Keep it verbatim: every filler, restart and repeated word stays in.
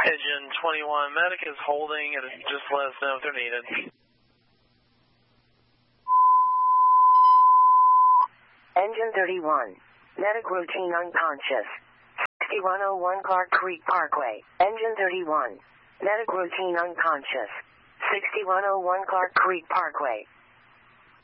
Engine twenty-one, medic is holding and just let us know if they're needed. Engine thirty-one, medic routine unconscious. sixty-one oh one Clark Creek Parkway. Engine thirty-one, medic routine unconscious. sixty-one oh one Clark Creek Parkway.